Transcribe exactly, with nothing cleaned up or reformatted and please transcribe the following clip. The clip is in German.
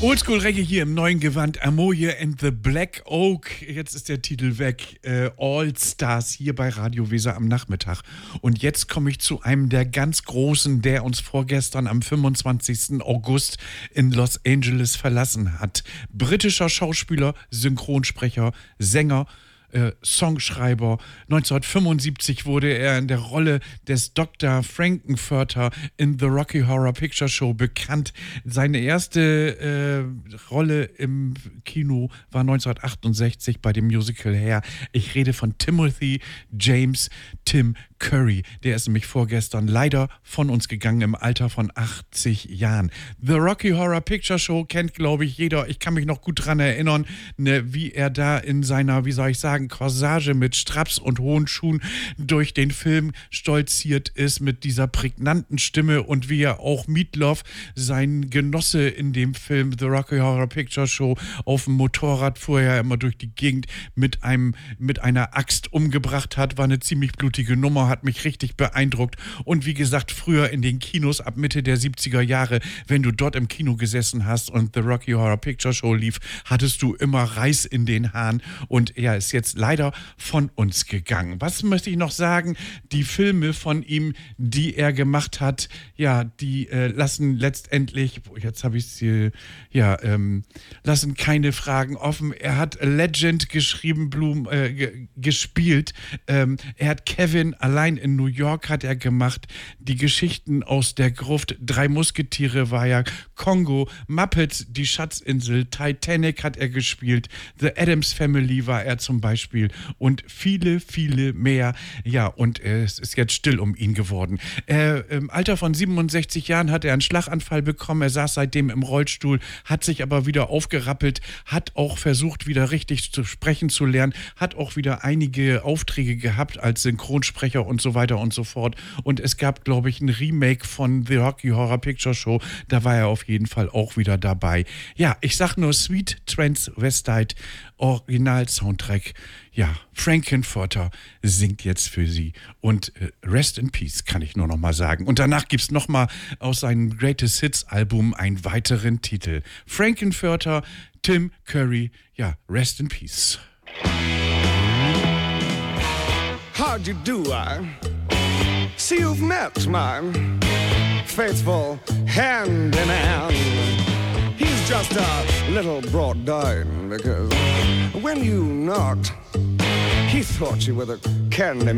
Oldschool Reggae hier im neuen Gewand. Amoye and the Black Oak. Jetzt ist der Titel weg. Äh, All Stars hier bei Radio Weser am Nachmittag. Und jetzt komme ich zu einem der ganz Großen, der uns vorgestern am fünfundzwanzigsten August in Los Angeles verlassen hat. Britischer Schauspieler, Synchronsprecher, Sänger, Äh, Songschreiber. neunzehnhundertfünfundsiebzig wurde er in der Rolle des Doktor Frankenfurter in The Rocky Horror Picture Show bekannt. Seine erste äh, Rolle im Kino war neunzehnhundertachtundsechzig bei dem Musical Hair. Ich rede von Timothy James Tim Curry. Der ist nämlich vorgestern leider von uns gegangen im Alter von achtzig Jahren. The Rocky Horror Picture Show kennt, glaube ich, jeder. Ich kann mich noch gut dran erinnern, ne, wie er da in seiner, wie soll ich sagen, Corsage mit Straps und hohen Schuhen durch den Film stolziert ist mit dieser prägnanten Stimme und wie er auch Meatloaf, sein Genosse in dem Film The Rocky Horror Picture Show, auf dem Motorrad vorher immer durch die Gegend mit einem mit einer Axt umgebracht hat. War eine ziemlich blutige Nummer, hat mich richtig beeindruckt. Und wie gesagt, früher in den Kinos ab Mitte der siebziger Jahre, wenn du dort im Kino gesessen hast und The Rocky Horror Picture Show lief, hattest du immer Reis in den Haaren und er ist jetzt leider von uns gegangen. Was möchte ich noch sagen? Die Filme von ihm, die er gemacht hat, ja, die äh, lassen letztendlich, jetzt habe ich es hier, ja, ähm, lassen keine Fragen offen. Er hat Legend geschrieben, Blum, äh, g- gespielt. Ähm, er hat Kevin allein in New York hat er gemacht. Die Geschichten aus der Gruft, Drei Musketiere war ja, Kongo, Muppets, die Schatzinsel, Titanic hat er gespielt, The Addams Family war er zum Beispiel und viele, viele mehr. Ja, und äh, es ist jetzt still um ihn geworden. Äh, Im Alter von siebenundsechzig Jahren hat er einen Schlaganfall bekommen. Er saß seitdem im Rollstuhl, hat sich aber wieder aufgerappelt, hat auch versucht, wieder richtig zu sprechen zu lernen, hat auch wieder einige Aufträge gehabt als Synchronsprecher und so weiter und so fort. Und es gab, glaube ich, ein Remake von The Rocky Horror Picture Show. Da war er auf jeden Fall auch wieder dabei. Ja, ich sag nur Sweet Transvestite, Original-Soundtrack. Ja, Frankenfurter singt jetzt für sie. Und äh, Rest in Peace, kann ich nur noch mal sagen. Und danach gibt's noch mal aus seinem Greatest Hits Album einen weiteren Titel. Frankenfurter, Tim Curry, ja, Rest in Peace. How'd you do, I see you've met my faithful hand in hand. He's just a little brought down because when you knocked, he thought you were the candy